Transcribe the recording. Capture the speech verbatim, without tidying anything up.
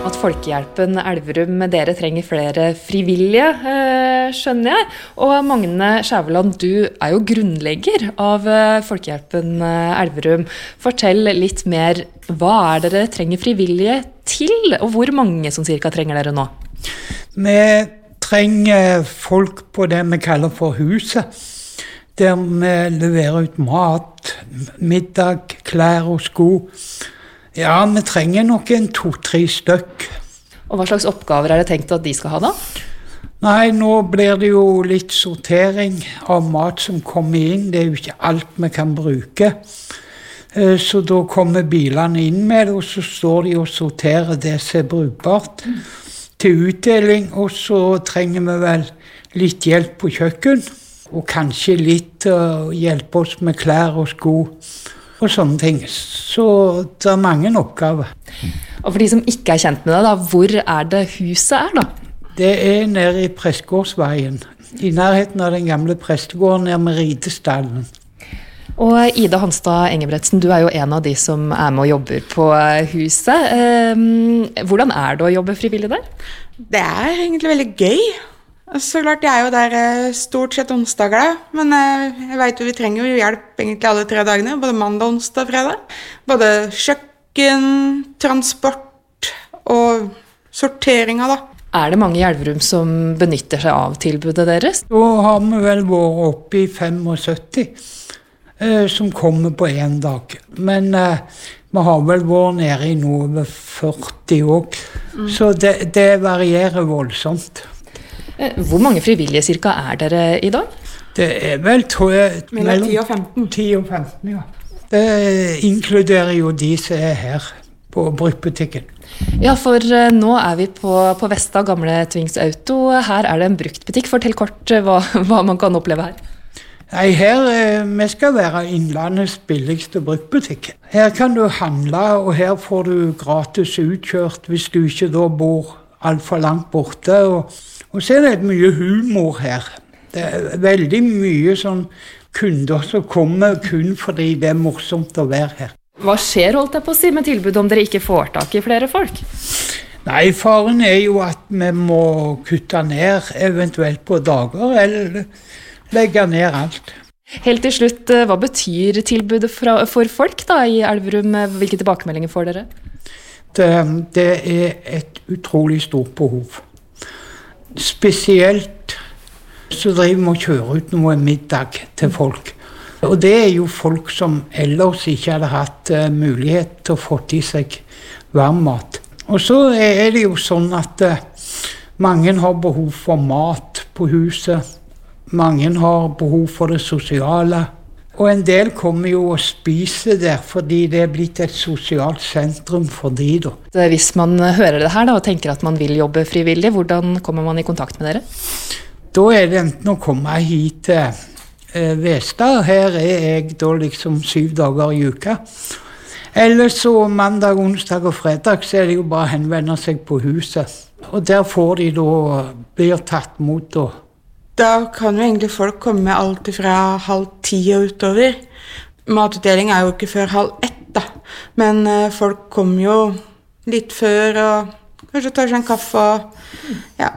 at Folkehjelpen Elverum, dere trenger flere frivillige, skjønner jeg. Og Magne Skjæveland, du er jo grunnlegger av Folkehjelpen Elverum. Fortell litt mer, hva er dere trenger frivillige til, og hvor mange som cirka trenger dere nå? Vi trenger folk på det vi kaller for huset, der vi leverer ut mat, middag, klær og sko. Ja, vi trenger nok en to-tre stykk. Og hva slags oppgaver er det tenkt at de skal ha da? Nei, nå blir det jo litt sortering av mat som kommer inn. Det er jo ikke alt vi kan bruke. Så da kommer bilene inn med det, og så står de og sorterer det som er brukbart til utdeling. Og så trenger vi vel litt hjelp på kjøkken, og kanskje litt uh, hjelpe oss med klær og sko. Og sånne ting. Så det er mange oppgaver. Og for de som ikke er kjent med det, da, hvor er det huset er da? Det er nede i Prestegårdsveien, i nærheten av den gamle prestegården nede med ridestallen. Og Ida Hanstad Engebretsen, du er jo en av de som er med og jobber på huset. Hvordan er det å jobbe frivillig der? Det er egentlig veldig gøy. Så klart, jeg er jo der stort sett onsdager, men jeg vet jo vi trenger jo hjelp egentlig alle tre dagene, både mandag, onsdag og fredag. Både kjøkken, transport og sorteringa da. Er det mange i Elverum som benytter seg av tilbudet deres? Da har vi vel vært oppe i syttifem eh, som kommer på en dag. Men eh, vi har vel vært nede i noe over førti år, mm. så det, det varierer voldsomt. Hvor mange frivillige cirka er dere i dag? Det er vel tror jeg, mellom ti og femten. ti og femten, ja. Det inkluderer jo de som er her på bruktbutikken. Ja, for nå er vi på, på Vesta, gamle Twings Auto. Her er det en bruktbutikk. Fortell kort hva, hva man kan oppleve her. Nei, her vi skal være Innlandets billigste bruktbutikk. Her kan du handle, og her får du gratis utkjørt hvis du ikke da bor alt for langt borte. Og Og så er det mye humor her. Det er veldig mye sånn kunder som kommer kun fordi det er morsomt å være her. Hva skjer, holdt jeg på å si, med tilbud om dere ikke får tak i flere folk? Nei, faren er jo at vi må kutte ned eventuelt på dager, eller legge ned alt. Helt til slutt, hva betyr tilbudet fra, for folk da, i Elverum? Hvilke tilbakemeldinger får dere? Det, det er et utrolig stort behov. Spesielt så driver vi og kjører ut noe middag til folk. Og det er jo folk som ellers ikke hadde hatt uh, mulighet til å få til seg varm mat. Og så er det jo sånn at uh, mange har behov for mat på huset. Mange har behov for det sosiale. Og en del kommer jo og spiser der fordi det er blitt et sosialt sentrum for de da. Hvis man hører det her da, og tenker at man vil jobbe frivillig, hvordan kommer man i kontakt med dere? Da er det enten å komme hit til eh, Vesta. Her er jeg da liksom syv dager i uka. Eller så mandag, onsdag og fredag så er det jo bare å henvende seg på huset. Og der får de da, blir tatt mot da. Da kan jo egentlig folk komme alt fra halv ti og utover. Matutdeling er jo ikke før halv ett da, men folk kommer jo litt før og kanskje tar seg en kaffe og ja,